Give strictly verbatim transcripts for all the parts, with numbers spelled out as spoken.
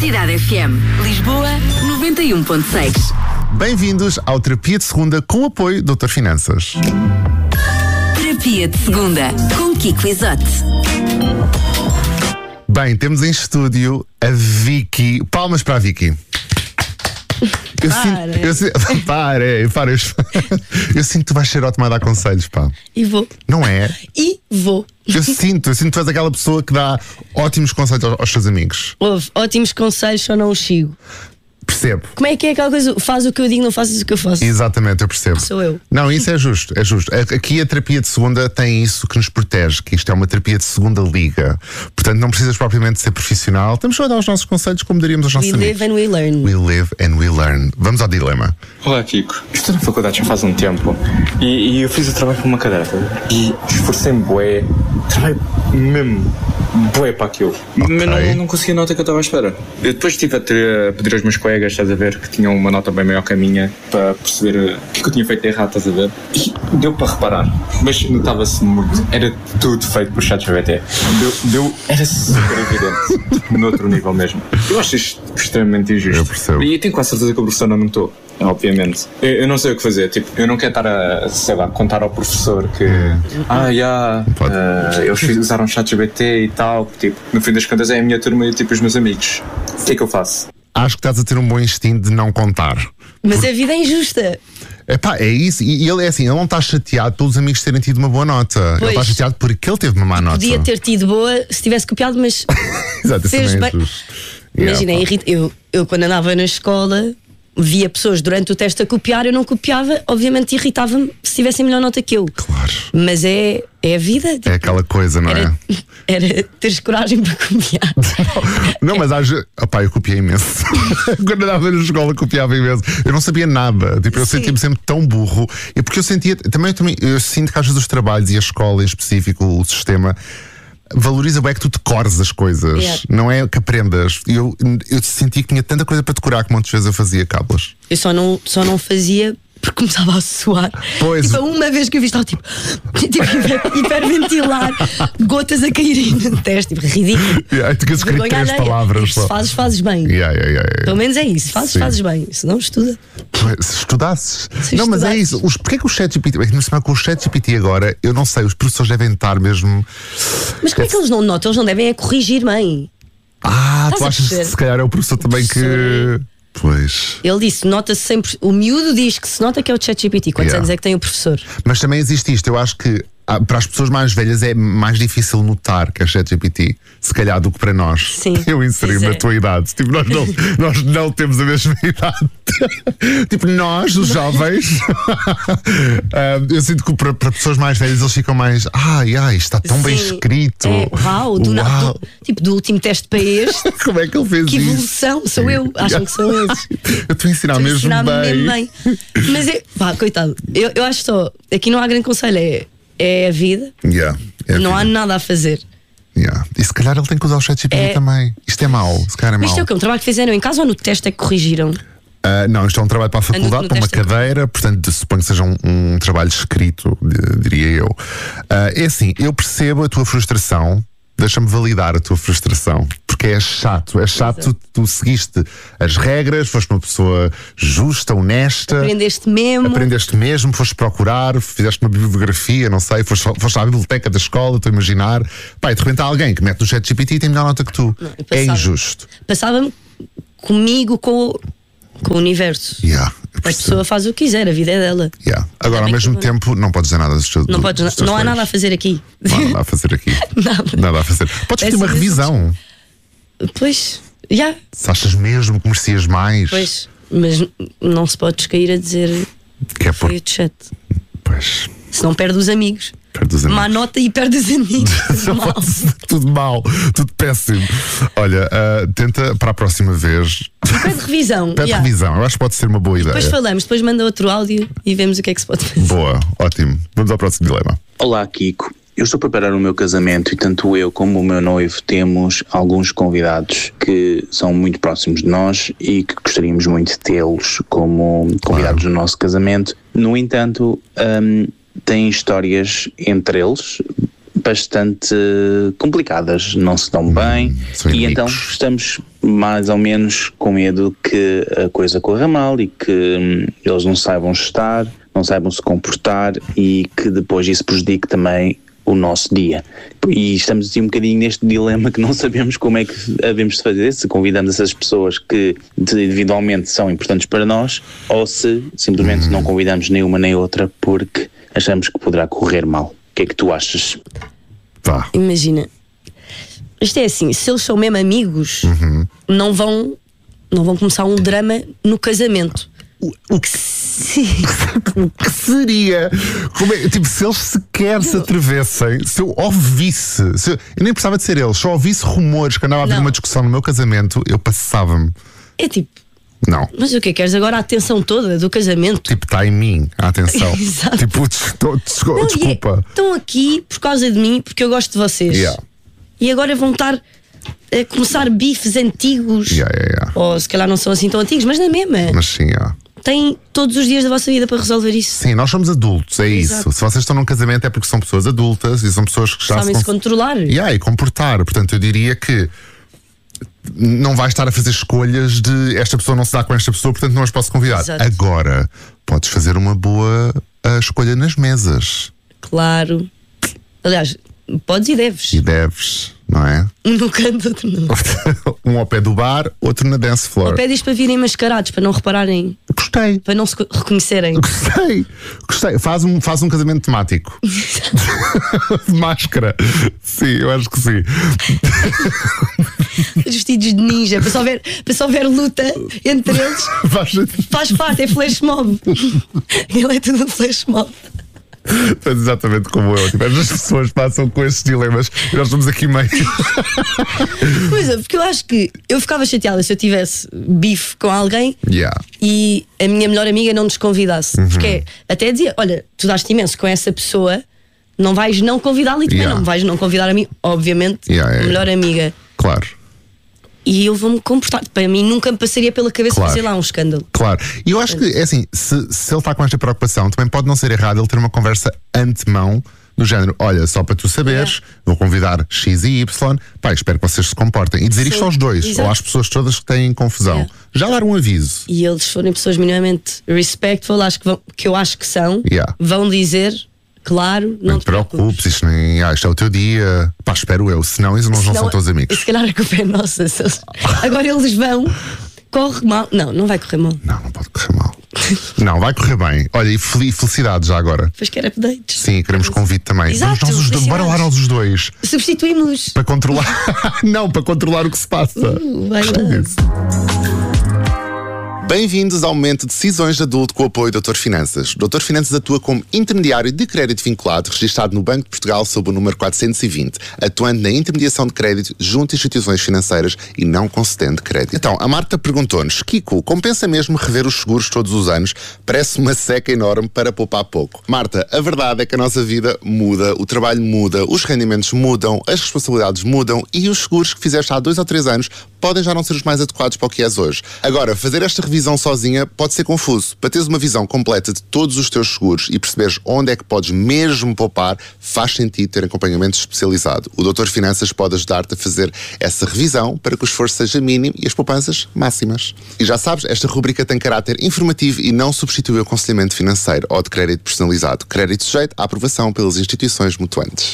Cidade F M. Lisboa, noventa e um ponto seis. Bem-vindos ao Terapia de Segunda com o apoio do doutor Finanças. Terapia de Segunda com Kiko Isotte. Bem, temos em estúdio a Vicky. Palmas para a Vicky. Eu para. Sinto, eu, sinto, para, para. Eu, eu sinto que tu vais ser ótima a dar conselhos, pá. E vou. Não é? E vou. Eu sinto, eu sinto que tu és aquela pessoa que dá ótimos conselhos aos, aos seus amigos. Houve ótimos conselhos, só não os sigo. Percebo. Como é que é aquela coisa? Faz o que eu digo, não faças o que eu faço. Exatamente, eu percebo. Sou eu. Não, isso é justo, é justo. Aqui a terapia de segunda tem isso que nos protege, que isto é uma terapia de segunda liga. Portanto, não precisas propriamente ser profissional. Estamos só a dar os nossos conselhos como daríamos aos nossos We amigos. live and we learn. We live and we learn. Vamos ao dilema. Olá, Kiko. Estou na faculdade já faz um tempo e, e eu fiz o trabalho com uma cadeira e esforcei-me bué, trabalhei mesmo bué para aquilo, Okay. mas não, não consegui a nota que eu estava à espera. Eu depois estive a, ter, a pedir aos meus colegas, estás a ver, que tinham uma nota bem maior que a minha, para perceber o que, que eu tinha feito de errado, estás a ver, e deu para reparar, mas notava-se muito, era tudo feito por ChatGPT, deu, deu, era super evidente, no outro nível mesmo. Eu acho isto extremamente injusto. Eu percebo. E tenho quase certeza que a professora não notou. Obviamente. Eu, eu não sei o que fazer. Tipo, eu não quero estar a, sei lá, contar ao professor que ah, já, uh, eles usaram ChatGPT e tal. Tipo, no fim das contas é a minha turma e tipo os meus amigos. O que é que eu faço? Acho que estás a ter um bom instinto de não contar. Mas a vida é injusta. Epá, é isso. E ele é assim, ele não está chateado pelos amigos terem tido uma boa nota. Pois. Ele está chateado porque ele teve uma má nota. Podia ter tido boa se tivesse copiado, mas Exato, isso fez também é bem. justo. Yeah, Imagina, pá. irrita- eu, eu quando andava na escola via pessoas durante o teste a copiar, eu não copiava, obviamente irritava-me se tivessem melhor nota que eu. Claro. Mas é, é a vida. Tipo, É aquela coisa, não era, é? era teres coragem para copiar. Não, mas às vezes. Opá, eu copiei imenso. Quando andava na escola, copiava imenso. Eu não sabia nada. Tipo, eu Sim. sentia-me sempre tão burro. E porque eu sentia. Também, eu também eu sinto que às vezes os trabalhos e a escola em específico, o sistema, valoriza bem que tu decores as coisas. Yeah. Não é que aprendas. E eu, eu senti que tinha tanta coisa para decorar que muitas vezes eu fazia cábulas. Eu só não, só não fazia porque começava a suar. Pois. Tipo, uma vez que eu vi, estava tipo, tipo hiper, hiperventilar, gotas a caírem no teste, tipo, ridículo. Yeah, aí tu queres escrever Vergonha três alheia. palavras Tipo, só. se fazes, fazes bem. Yeah, yeah, yeah, yeah. Pelo menos é isso. Fazes, Sim. fazes bem. Se não, estuda. Se estudasses. Se não, mas é estudasses. isso. Os, porque é que o ChatGPT. É que não com o ChatGPT agora, eu não sei, os professores devem estar mesmo. Mas como é que eles não notam? Eles não devem é corrigir bem. Ah, Estás tu a achas que perceber? se calhar é o professor também O que. professor Pois. Ele disse, nota-se sempre. O miúdo diz que se nota que é o ChatGPT. Quantos Yeah. anos é que tem o professor? Mas também existe isto. Eu acho que ah, para as pessoas mais velhas é mais difícil notar que é ChatGPT, se calhar, do que para nós. Sim, Eu inseri pois na é. tua idade. Tipo, nós não, nós não temos a mesma idade. Tipo, nós, os jovens. ah, eu sinto que para, para pessoas mais velhas eles ficam mais. Ai, ai, está tão bem Sim. escrito. É, uau, do, na- Uau. do- tipo, do último teste para este. Como é que ele fez Que isso? evolução, sou eu. Acham que são eles. Eu estou a ensinar Estou a mesmo ensinar-me bem. mesmo bem. Mas é, pá, coitado, eu, eu acho só, aqui não há grande conselho, é, é a vida, Yeah, é a não há vida. nada a fazer. Yeah. E se calhar ele tem que usar o ChatGPT É- também. Isto é mau, se calhar é mau. Isto é o quê? Um trabalho que fizeram em casa ou no teste é que corrigiram? Ah, não, isto é um trabalho para a faculdade, no- no para uma teste é- cadeira, portanto suponho que seja um, um trabalho escrito, di- diria eu. Ah, é assim, eu percebo a tua frustração, deixa-me validar a tua frustração, porque é chato, é chato, tu, tu seguiste as regras, foste uma pessoa justa, honesta. Aprendeste mesmo. Aprendeste mesmo, foste procurar, fizeste uma bibliografia, não sei, foste, foste à biblioteca da escola, estou a imaginar. Pá, e de repente há alguém que mete no ChatGPT e tem melhor nota que tu. Não, eu É passava- injusto. Passava-me comigo com, o- com o universo. Yeah, eu A percebo. pessoa faz o que quiser, a vida é dela. Yeah. Agora, ao bem mesmo que eu- tempo, não podes dizer nada dos teus Não, dos podes, teus não há colegas. nada a fazer aqui. Não há nada a fazer aqui. Nada. Nada a fazer. Podes pedir uma Péssimas revisão. Pois, já, Se achas mesmo que merecias mais. pois. Mas n- não se pode descair a dizer Que é por. foi o chat. Pois. Senão perde os amigos. Perde os amigos. Má nota e perde os amigos. Tudo mal. Tudo mal, tudo péssimo. Olha, ah, tenta para a próxima vez. Pede revisão. Pede yeah. revisão, eu acho que pode ser uma boa ideia. Depois falamos, depois manda outro áudio e vemos o que é que se pode fazer. Boa, ótimo. Vamos ao próximo dilema. Olá, Kiko. Eu estou a preparar o meu casamento e tanto eu como o meu noivo temos alguns convidados que são muito próximos de nós e que gostaríamos muito de tê-los como convidados do nosso casamento. No entanto, hum, têm histórias entre eles bastante complicadas, não se dão bem, Hum, são e inimigos. então estamos mais ou menos com medo que a coisa corra mal e que hum, eles não saibam estar, não saibam se comportar e que depois isso prejudique também o nosso dia. E estamos assim um bocadinho neste dilema que não sabemos como é que havemos de fazer, se convidamos essas pessoas que individualmente são importantes para nós ou se simplesmente não convidamos nenhuma nem outra porque achamos que poderá correr mal. O que é que tu achas? Pá. Imagina, isto é assim, se eles são mesmo amigos, Uhum. não vão não vão começar um drama no casamento. O que, o que seria? Como é- tipo, se eles sequer se atrevessem, se eu ouvisse, se eu, eu nem precisava de ser eles, só ouvisse rumores que andava a haver Não. uma discussão no meu casamento, eu passava-me. É tipo, Não. mas o que é que queres agora? A atenção toda do casamento? Tipo, está em mim, a atenção. Exato. Tipo, des- tô- des- Não, e é, desculpa. estão aqui por causa de mim, porque eu gosto de vocês. Yeah. E agora vão estar a começar bifes antigos. Yeah, yeah, yeah. Ou se calhar não são assim tão antigos, mas na mesma. Mas sim, yeah. Têm todos os dias da vossa vida para resolver isso. Sim, nós somos adultos, é Exato. isso. Se vocês estão num casamento é porque são pessoas adultas e são pessoas que já Sabem se cons- controlar. Yeah, e comportar. Portanto, eu diria que não vais estar a fazer escolhas de esta pessoa não se dá com esta pessoa, portanto não as posso convidar. Exato. Agora, podes fazer uma boa ah, escolha nas mesas. Claro. Aliás, podes e deves. E deves, não é? Um no canto, outro no. Um ao pé do bar, outro na dance floor. Pedis para virem mascarados, para não repararem, Gostei. para não se co- reconhecerem. Gostei, gostei. Faz um, faz um casamento temático. De máscara. Sim, eu acho que sim. Vestidos de ninja, para só ver, para só ver luta entre eles. Faz, Faz parte, é flash mob. Ele é tudo flash mob. faz exatamente como eu. Tipo, as pessoas passam com estes dilemas e nós estamos aqui meio. Pois é, porque eu acho que eu ficava chateada se eu tivesse bife com alguém Yeah. e a minha melhor amiga não nos convidasse. Uhum. Porque é, até dizia: olha, tu daste imenso com essa pessoa, não vais não convidá-la e também Yeah. não vais não convidar a mim, obviamente, Yeah, yeah, a melhor amiga. Claro. E eu vou-me comportar. Para mim nunca me passaria pela cabeça Claro. fazer lá um escândalo. Claro, e eu acho que, é assim, se, se ele está com esta preocupação, também pode não ser errado ele ter uma conversa antemão do género: olha, só para tu saberes, vou convidar X e Y, pá, espero que vocês se comportem. E dizer isto Sim, aos dois, exato. ou às pessoas todas que têm confusão. Yeah. Já dar um aviso. E eles forem pessoas minimamente respectful, acho que, vão, que eu acho que são, Yeah. vão dizer, claro, não, Não te preocupes, isto, nem, ah, isto é o teu dia. Pá, espero eu, senão eles não, não são todos amigos. Se calhar a culpa é nossa. se eles- Agora eles vão, corre mal. Não, não vai correr mal. Não, não pode correr mal. Não, vai correr bem. Olha, e fel- felicidade já agora. Depois quer updates. Sim, queremos convite também. Exato, Vamos nós os dois, bora lá felicidades. nós os dois. Substituímos. Para controlar. Não, para controlar o que se passa. Uh, vai Gostei lá. disso. Bem-vindos ao momento de decisões de adulto com o apoio do doutor Finanças. O doutor Finanças atua como intermediário de crédito vinculado, registado no Banco de Portugal sob o número quatrocentos e vinte, atuando na intermediação de crédito junto a instituições financeiras e não concedendo crédito. Então, a Marta perguntou-nos: Kiko, compensa mesmo rever os seguros todos os anos? Parece uma seca enorme para poupar pouco. Marta, a verdade é que a nossa vida muda, o trabalho muda, os rendimentos mudam, as responsabilidades mudam e os seguros que fizeste há dois ou três anos podem já não ser os mais adequados para o que és hoje. Agora, fazer esta revisão sozinha pode ser confuso. Para teres uma visão completa de todos os teus seguros e perceberes onde é que podes mesmo poupar, faz sentido ter acompanhamento especializado. O doutor Finanças pode ajudar-te a fazer essa revisão para que o esforço seja mínimo e as poupanças máximas. E já sabes, esta rubrica tem caráter informativo e não substitui o aconselhamento financeiro ou de crédito personalizado. Crédito sujeito à aprovação pelas instituições mutuantes.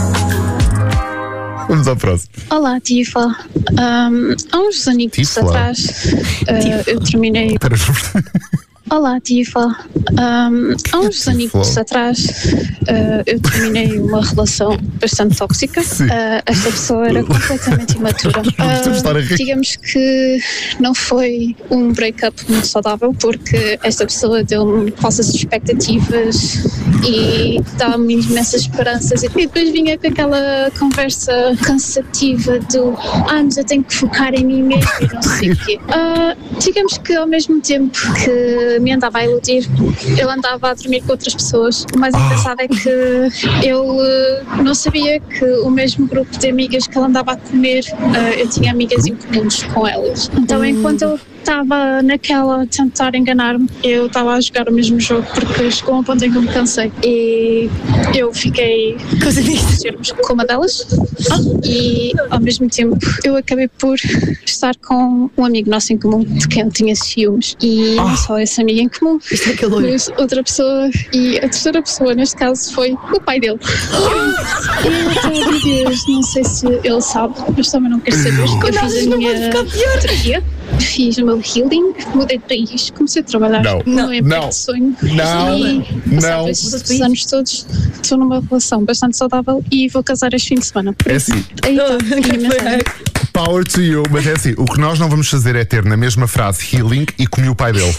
Vamos ao próximo. Olá, Tifa. Um, há uns anos Tifa? atrás uh, eu terminei. Espera, Olá, Tifa. Um, há uns Tifa? anos atrás uh, eu terminei uma relação bastante tóxica. Sim. Uh, esta pessoa era completamente imatura. Vamos estar a rir. Uh, digamos que não foi um break-up muito saudável, porque esta pessoa deu-me falsas expectativas e dava-me imensas esperanças. E depois vinha com aquela conversa cansativa do ah, mas eu tenho que focar em mim mesmo e não sei o quê. Uh, digamos que ao mesmo tempo que me andava a iludir, ele andava a dormir com outras pessoas. O mais engraçado é que ele uh, não sabia que o mesmo grupo de amigas que ele andava a comer, uh, eu tinha amigas em comuns com elas. Então enquanto eu estava naquela a tentar enganar-me. Eu estava a jogar o mesmo jogo porque chegou a um ponto em que eu me cansei. E eu fiquei com uma delas e ao mesmo tempo eu acabei por estar com um amigo nosso em comum de quem eu tinha ciúmes. E não só esse amigo em comum, mas outra pessoa, e a terceira pessoa neste caso foi o pai dele. Eu estou a dizer, não sei se ele sabe, mas também não quero saber. Eu fiz a minha terapia, fiz o meu healing, mudei de país, comecei a trabalhar não, no emprego não, de sonho. não, e não. esses anos todos estou numa relação bastante saudável e vou casar este fim de semana. É assim, Aí está a minha mensagem. power to you, mas é assim, o que nós não vamos fazer é ter na mesma frase healing e comi o pai dele.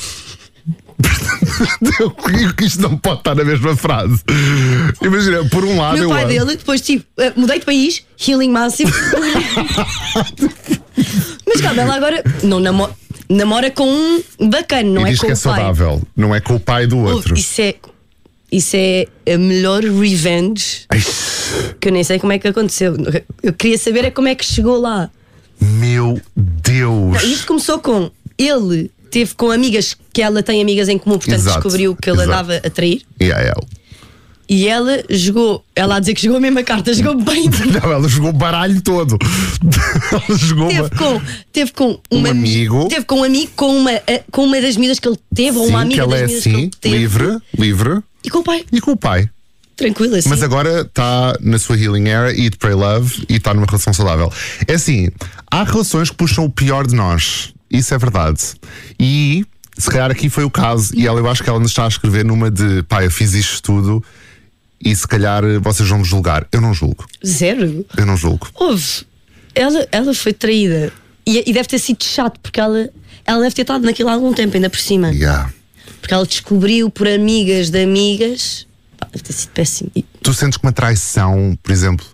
Isto não pode estar na mesma frase. Imagina, por um lado Meu eu pai amo. dele, depois tipo, uh, mudei de país, healing máximo. Mas calma, ela agora não namora, namora com um bacana, não e é diz com que é o pai. saudável, não é com o pai do outro. Oh, isso é Isso é a melhor revenge Ai, que eu nem sei como é que aconteceu. Eu queria saber é como é que chegou lá. meu Deus. Não, isto começou com ele teve com amigas que ela tem amigas em comum, portanto Exato, descobriu que ele exato. andava a trair. Yeah, yeah. E ela jogou, ela a dizer que jogou a mesma carta, jogou bem. Não, ela jogou o baralho todo. Ela jogou Teve uma- com, teve com uma, Um amigo. Teve com um amigo, com uma, eh, com uma das miúdas que ele teve, ou Sim, uma que amiga ela das é miúdas que assim, ele teve. livre, livre. E com o pai, E com o pai. tranquilo assim. Mas agora está na sua healing era, eat, pray, love, e está numa relação saudável. É assim, há relações que puxam o pior de nós. Isso é verdade. E se calhar aqui foi o caso. E ela, eu acho que ela nos está a escrever numa de pá, eu fiz isto tudo e se calhar vocês vão me julgar. Eu não julgo. Zero. Eu não julgo. Houve. Ela, ela foi traída. E, e deve ter sido chato, porque ela, ela deve ter estado naquilo há algum tempo, ainda por cima. Yeah. Porque ela descobriu por amigas de amigas. Pá, deve ter sido péssimo. E Tu sentes que uma traição, por exemplo,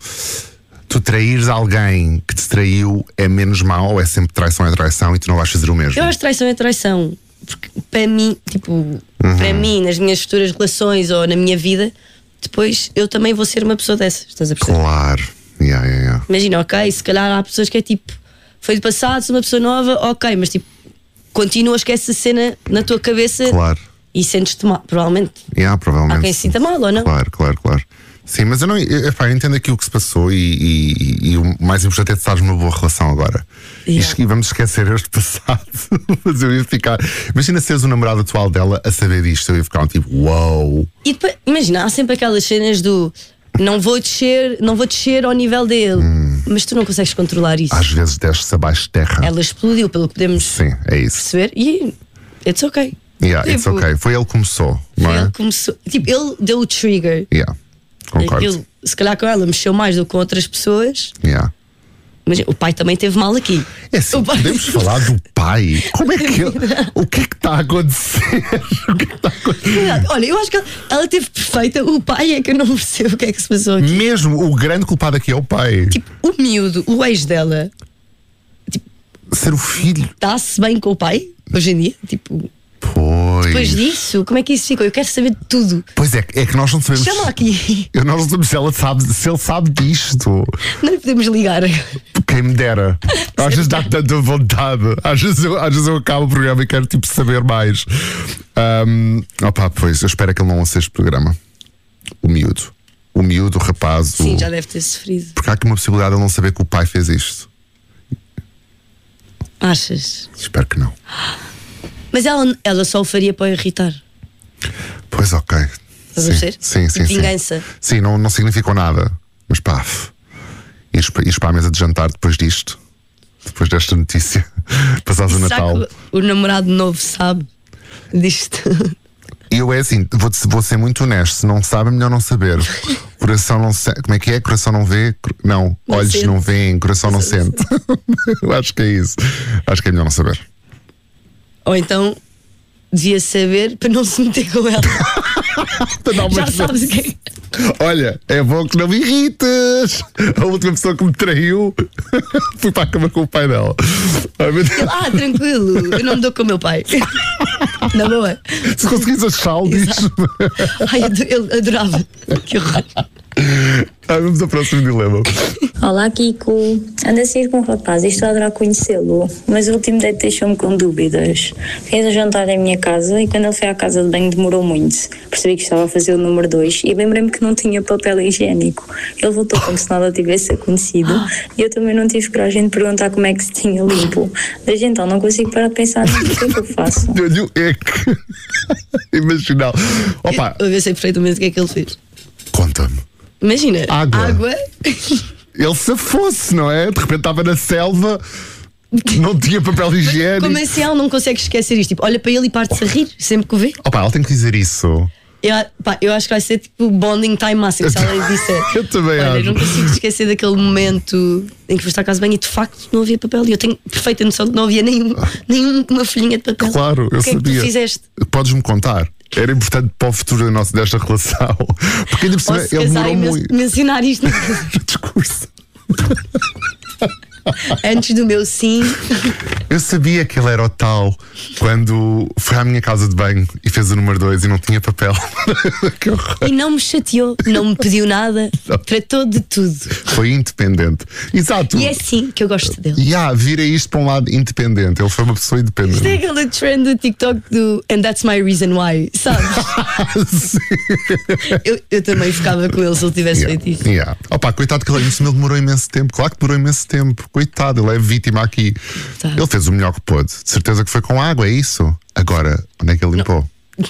tu traíres alguém que te traiu é menos mau ou é sempre traição é traição e tu não vais fazer o mesmo? eu acho que traição é traição. Porque para mim, tipo, Uhum. para mim, nas minhas futuras relações ou na minha vida, depois eu também vou ser uma pessoa dessas. Estás a perceber? Claro. Yeah, yeah, yeah. Imagina, ok, se calhar há pessoas que é tipo, foi do passado, sou uma pessoa nova, ok, mas tipo, continuas com essa cena na tua cabeça Claro. e sentes-te mal, provavelmente. Yeah, provavelmente. Há quem se sinta mal ou não? Claro, claro, claro. Sim, mas eu não eu, epá, eu entendo aquilo que se passou e, e- e o mais importante é estar numa boa relação agora. Yeah. E, e vamos esquecer este passado. Mas eu ia ficar. Imagina seres o namorado atual dela a saber disto. Eu ia ficar um tipo, uau. E depois, imagina, há sempre aquelas cenas do não vou descer, não vou descer ao nível dele, mas tu não consegues controlar isso. Às vezes desce-se abaixo de terra. Ela explodiu, pelo que podemos Sim, é isso. perceber, e it's ok. Yeah, it's Tipo, okay. Foi ele que começou, não é? Ele começou, tipo, ele deu o trigger. Yeah, concordo. Aquilo, se calhar com ela mexeu mais do que com outras pessoas. Yeah. Mas o pai também teve mal aqui. É assim, O pai- podemos falar do pai? Como é que ele. O que é que está a acontecer? O que é que está a acontecer? Olha, eu acho que ela, ela teve perfeita. O pai é que eu não percebo o que é que se passou aqui. Mesmo o grande culpado aqui é o pai. Tipo, o miúdo, o ex dela, Ser o filho. está-se bem com o pai hoje em dia? Tipo, Pois. depois disso, como é que isso ficou? Eu quero saber de tudo. Pois é, é que nós não sabemos. Chama aqui. Eu nós não sabemos se, ela sabe, se ele sabe disto. Não lhe podemos ligar. Quem me dera. Às vezes dá tanta vontade. Às vezes, eu, às vezes eu acabo o programa e quero tipo saber mais. Um, opa, pois, eu espero que ele não ouça este programa. O miúdo. O miúdo, o rapaz. Sim, o... já deve ter sofrido. Porque há aqui uma possibilidade de ele não saber que o pai fez isto. Achas? Espero que não. Mas ela, ela só o faria para o irritar. Pois ok. Estás a Sim, perceber? sim, sim, sim. Vingança. Sim, não, não significou nada. Mas pá, f- ires, pa- ires para a mesa de jantar depois disto, depois desta notícia, passares o Será Natal. que o namorado novo sabe disto? E eu é assim, vou, vou ser muito honesto. Se não sabe, é melhor não saber. Coração não sente. Como é que é? Coração não vê? Cor- Não, Não olhos sente. não veem, coração não sente. Eu acho que é isso. Acho que é melhor não saber. Ou então devia saber para não se meter com ela. Não, Já mas- sabes o que é. Olha, é bom que não me irrites. A última pessoa que me traiu fui para a cama com o pai dela. Ai, meu Deus. Ah, tranquilo, eu não me dou com o meu pai. Na boa. Se conseguires achá-lo, diz. Ai, ado- ele adorava. Que horror. Ah, vamos ao próximo dilema. Olá, Kiko. Ando a sair com um rapaz e estou a adorar conhecê-lo, mas o último date deixou-me com dúvidas. Fez a jantar em minha casa e quando ele foi à casa de banho demorou muito. Percebi que estava a fazer o número dois e lembrei-me que não tinha papel higiênico. Ele voltou como se nada tivesse acontecido e eu também não tive coragem de perguntar como é que se tinha limpo. Desde então não consigo parar de pensar no que é que eu faço. Olha o eco. Imaginal. Opa, Eu, eu sei perfeitamente o que é que ele fez. conta-me. Imagina, Água. água. Ele se fosse, não é? De repente estava na selva, não tinha papel higiênico. Como assim ela não consegue esquecer isto? Tipo, olha para ele e parte-se a rir, sempre que o vê. Opa, ela tem que dizer isso. Eu, pá, eu acho que vai ser tipo bonding time máximo se ela lhe disser. Eu também Olha, acho. eu não consigo esquecer daquele momento em que foste à casa de banho e de facto não havia papel. E eu tenho perfeita noção de que não havia nenhum, nenhum uma folhinha de papel. Claro, eu O que é que sabia. tu fizeste? Podes-me contar? Era importante para o futuro da nossa, desta relação. Porque ainda por Ou cima se ele casar demorou e men- muito mencionar isto no discurso. antes do meu sim. Eu sabia que ele era o tal quando foi à minha casa de banho e fez o número dois e não tinha papel. Que horror. E não me chateou, não me pediu nada, tratou de tudo. Foi independente. Exato. E é assim que eu gosto dele. E ah, vira isto para um lado independente. Ele foi uma pessoa independente. Isto é aquele trend do TikTok do And that's my reason why, sabes? Sim. Eu, eu também ficava com ele se ele tivesse Yeah, feito isso. yeah. Opa, coitado que ele, isso ele demorou imenso tempo. Claro que demorou imenso tempo. Coitado, ele é vítima aqui. Tá. Ele fez o melhor que pôde. De certeza que foi com água, é isso? Agora, onde é que ele limpou?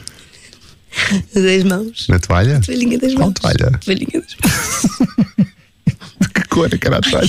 Das mãos. Na toalha? Toalhinha das Qual mãos. toalha? Toalhinha das mãos. Que cor é que era a toalha?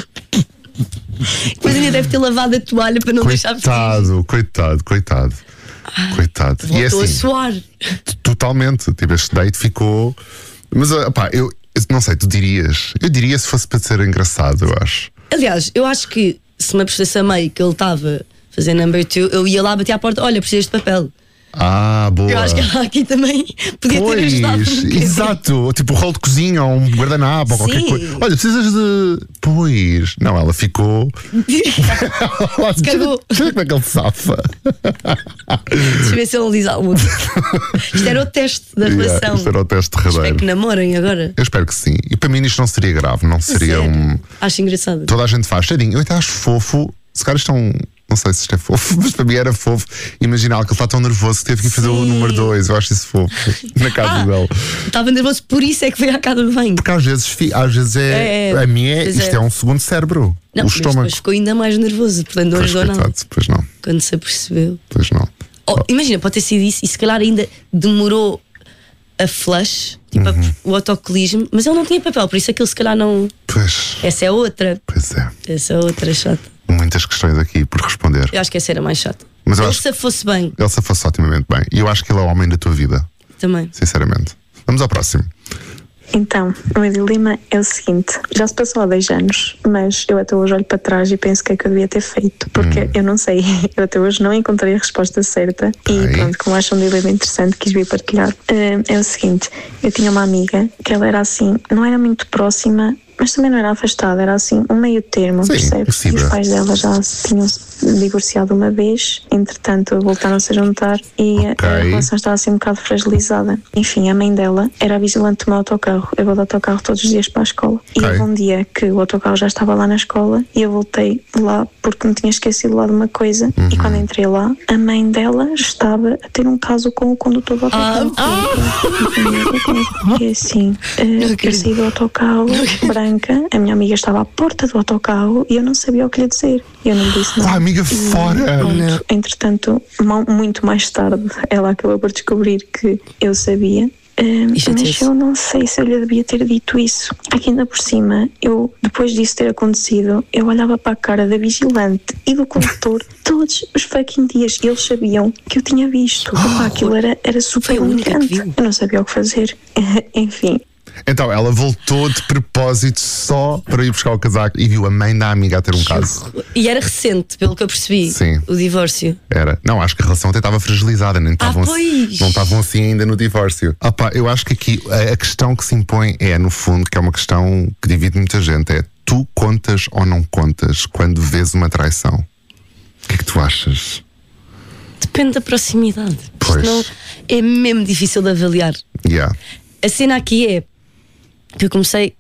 Depois ainda deve ter lavado a toalha para não deixar vestir. Coitado, coitado, coitado. Coitado. E é Voltou assim, a suar. totalmente. Tipo, este date ficou. Mas, opá, eu, eu não sei, tu dirias. Eu diria se fosse para ser engraçado, eu acho. Aliás, eu acho que se me apercebesse a meio que ele estava a fazer number two, eu ia lá bater à porta: olha, precisas de papel. Ah, boa. Eu acho que ela aqui também podia ter Pois, ajudado um bocadinho. exato, tipo rolo de cozinha ou um guardanapo ou qualquer Sim. coisa. Olha, precisas de. Pois, não, ela ficou. Se cagou. Deixa eu ver como é que ele safa. Deixa eu ver se ele diz algo. Isto era o teste da Yeah, relação. isto era o teste Espero derradeiro. que namorem agora. Eu espero que sim. E para mim isto não seria grave, não seria Sério. um. Acho engraçado. Toda a gente faz cheirinho. Eu até acho fofo. Se calhar isto é um. Não sei se isto é fofo, mas para mim era fofo imaginar que ele está tão nervoso que teve que ir fazer o Sim. número dois. Eu acho isso fofo. Na casa Ah, dele. estava nervoso, por isso é que veio à casa de banho. Porque às vezes, fi- às vezes é, É, é. A minha é. Pois Isto é. é um segundo cérebro. Não, o mas estômago. depois ficou ainda mais nervoso, portanto não Pois, ajudou nada. coitado, pois não. Quando se apercebeu. Pois não. Oh, imagina, pode ter sido isso e se calhar ainda demorou a flush, tipo Uhum. a- o autocolismo, mas ele não tinha papel, por isso aquilo se calhar não. Pois, Essa é outra. pois é. Essa é outra chata. Muitas questões aqui por responder. Eu acho que essa era mais chata. Mas eu Ele acho- se fosse bem, Ele se fosse otimamente bem. E eu acho que ele é o homem da tua vida, também. sinceramente. Vamos ao próximo. Então, o meu dilema é o seguinte: já se passou há dez anos, mas eu até hoje olho para trás e penso o que é que eu devia ter feito, porque Hum. eu não sei, eu até hoje não encontrei a resposta certa. Ok. E pronto, como acho um dilema interessante, quis vir partilhar. Eh, É o seguinte: eu tinha uma amiga que ela era assim, não era muito próxima, mas também não era afastada, era assim, um meio termo, Sim, percebes? E possível. os pais dela já se tinham divorciado uma vez, entretanto voltaram-se a juntar e a- Ok. a relação estava assim um bocado fragilizada. Enfim, a mãe dela era a vigilante do meu autocarro. Eu vou de autocarro todos os dias para a escola. E Ok. houve um dia que o autocarro já estava lá na escola e eu voltei lá porque me tinha esquecido lá de uma coisa. Uhum. E quando entrei lá, a mãe dela estava a ter um caso com o condutor do autocarro. E assim, eh, eu acredito. saí do autocarro branca, a minha amiga estava à porta do autocarro e eu não sabia o que lhe dizer. Eu não lhe disse nada. Ah, amiga, fora! Pronto. Entretanto, ma- muito mais tarde, ela acabou por descobrir que eu sabia. Um, E chateou-se. mas eu não sei se eu lhe devia ter dito isso. Aqui ainda por cima, eu, depois disso ter acontecido, eu olhava para a cara da vigilante e do condutor todos os fucking dias e eles sabiam que eu tinha visto. Epá, aquilo era, era super Foi a única que humilhante. viu. Eu não sabia o que fazer. Enfim. Então, ela voltou de propósito só para ir buscar o casaco e viu a mãe da amiga a ter um caso. E era recente, pelo que eu percebi, Sim. o divórcio. Era. Não, acho que a relação até estava fragilizada, nem estavam assim, pois. não estavam assim ainda no divórcio. Ah, pá, eu acho que aqui a, a questão que se impõe é, no fundo, que é uma questão que divide muita gente: é tu contas ou não contas quando vês uma traição? O que é que tu achas? Depende da proximidade. Pois. Senão é mesmo difícil de avaliar. Yeah. A cena aqui é que eu comecei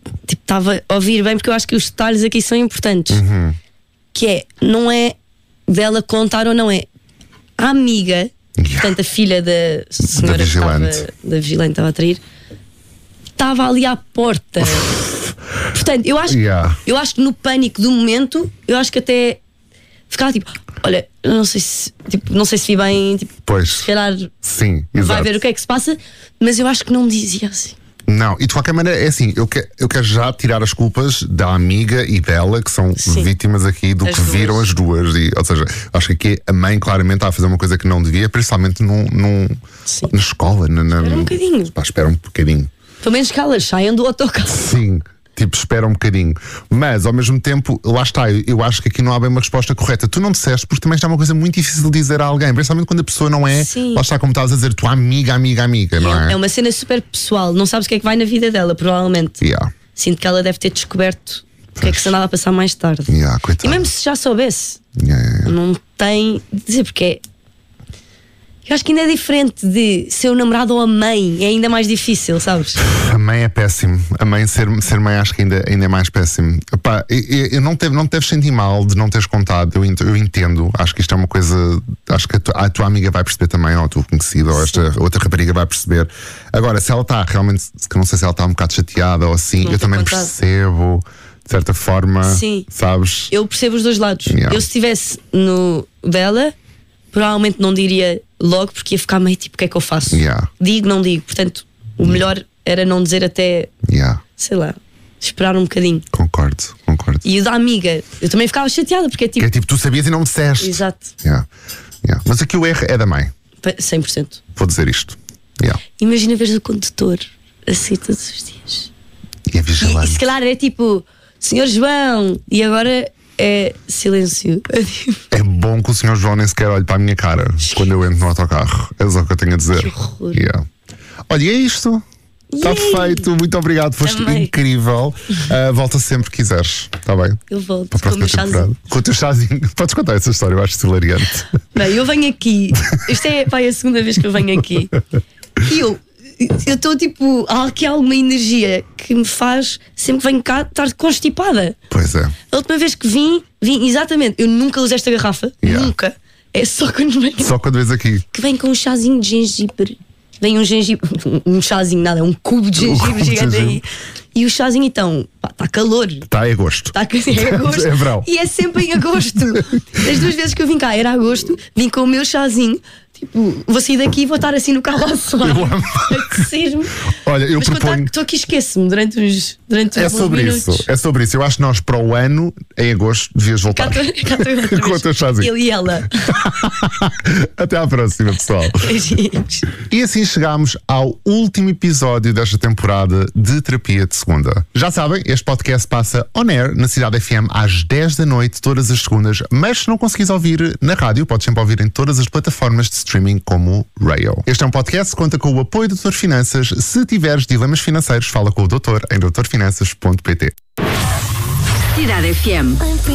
tipo, estava a ouvir bem, porque eu acho que os detalhes aqui são importantes. Uhum. Que é, não é dela contar ou não é. A amiga, Yeah. portanto, a filha da senhora Da que estava, vigilante. da vigilante estava a trair, estava ali à porta. Portanto, eu acho, Yeah. eu acho que no pânico do momento, eu acho que até ficava tipo, olha, eu não sei se, tipo, não sei se vi bem, tipo, Pois. se calhar Sim, vai exato. ver o que é que se passa, mas eu acho que não me dizia assim. Não, e de qualquer maneira, é assim, eu, que, eu quero já tirar as culpas da amiga e dela, que são Sim. vítimas aqui do As que duas. viram as duas. E, ou seja, acho que aqui a mãe claramente está a fazer uma coisa que não devia, principalmente num, num, Sim. na escola. Na, na, Espera um bocadinho. Pá, espera um bocadinho. Pelo menos que elas saiam do autocarro. Sim, tipo, espera um bocadinho. Mas, ao mesmo tempo, lá está, eu, eu acho que aqui não há bem uma resposta correta. Tu não disseste, porque também está uma coisa muito difícil de dizer a alguém, principalmente quando a pessoa não é, Sim. lá está, como estavas a dizer, tua amiga, amiga, amiga, não é? É uma cena super pessoal, não sabes o que é que vai na vida dela, provavelmente. Yeah, Sinto que ela deve ter descoberto o que é que se andava a passar mais tarde. yeah, E coitada. mesmo se já soubesse, Yeah, yeah, yeah. não tem de dizer, porque é. Eu acho que ainda é diferente de ser o namorado ou a mãe, é ainda mais difícil, sabes? A mãe é péssimo. A mãe, ser, ser mãe, acho que ainda, ainda é mais péssimo. Epá, eu, eu não, te, não te deves sentir mal de não teres contado. Eu, ent- eu entendo. Acho que isto é uma coisa. Acho que a tua, a tua amiga vai perceber também, ou a tua conhecida, ou esta outra rapariga vai perceber. Agora, se ela está realmente. Que não sei se ela está um bocado chateada ou assim, Não eu ter também contado. percebo, de certa forma. Sim. Sabes? Eu percebo os dois lados. Yeah. Eu, se estivesse no dela, provavelmente não diria logo, porque ia ficar meio tipo: o que é que eu faço? Yeah. Digo, não digo. Portanto, o melhor era não dizer até, Yeah. sei lá, esperar um bocadinho. Concordo, concordo. E o da amiga, eu também ficava chateada, porque é Que tipo. é tipo, tu sabias e não me disseste. Exato, Yeah. Yeah. Mas aqui o erro é da mãe. cem por cento. Vou dizer isto. Yeah. Imagina veres o condutor assim todos os dias. E é E, vigilante. e se calhar é tipo, senhor João, e agora é silêncio. É tipo, É bom que o senhor João nem sequer olhe para a minha cara quando eu entro no autocarro. É só o que eu tenho a dizer. Que horror. Yeah. Olha, e é isto. Está Yay! feito. Muito obrigado. Foste Também. incrível. Uh, volta sempre que quiseres. Está bem? Eu volto Para a com o próxima meu temporada. chazinho. Com o teu chazinho. Podes contar essa história, eu acho hilariante. Não, eu venho aqui. Isto é pá, é a segunda vez que eu venho aqui. E eu eu estou tipo, há aqui alguma energia que me faz, sempre que venho cá, estar constipada. Pois é. A última vez que vim, vim exatamente. Eu nunca usei esta garrafa. Yeah. Nunca. É só quando venho. Só quando vês aqui. Que vem com um chazinho de gengibre. Vem um gengibre, um chazinho, nada, um cubo de Um gengibre cubo de gigante aí. gengibre. E o chazinho, então, está calor. Está, é gosto. Está é agosto. É verão. E é sempre em agosto. As duas vezes que eu vim cá era agosto, vim com o meu chazinho. Tipo, vou sair daqui e vou estar assim no carro a suar. Eu amo. A tecer-me. Olha, eu Mas proponho. estou aqui, esqueço-me durante uns, durante É uns sobre minutos. isso. É sobre isso. Eu acho que nós, para o ano, em agosto, devias Cá voltar. estou- cá estou eu outra Com o vez. teu chazinho. Ele e ela. Até à próxima, pessoal. Beijinhos. E assim chegámos ao último episódio desta temporada de Terapia de Segunda. Já sabem, este podcast passa on air na Cidade F M às dez da noite, todas as segundas, mas se não conseguires ouvir na rádio, podes sempre ouvir em todas as plataformas de streaming como Rail. Este é um podcast que conta com o apoio do doutor Finanças. Se tiveres dilemas financeiros, fala com o doutor em doutor finanças ponto pt. Cidade F M.